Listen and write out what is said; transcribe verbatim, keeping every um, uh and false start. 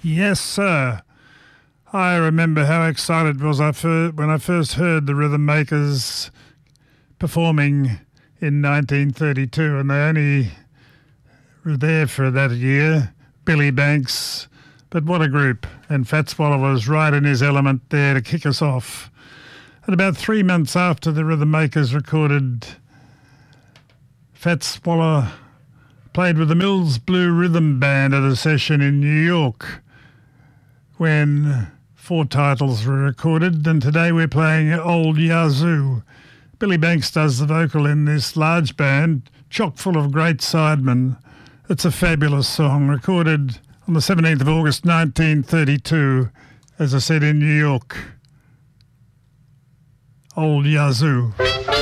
Yes, sir. I remember how excited was I fir- when I first heard the Rhythm Makers performing in nineteen thirty-two, and they only were there for that year. Billy Banks, but what a group. And Fats Waller was right in his element there to kick us off. And about three months after the Rhythm Makers recorded, Fats Waller played with the Mills Blue Rhythm Band at a session in New York when four titles were recorded, and today we're playing Old Yazoo. Billy Banks does the vocal in this large band, chock full of great sidemen. It's a fabulous song, recorded on the seventeenth of August nineteen thirty-two, as I said, in New York. Old Yazoo.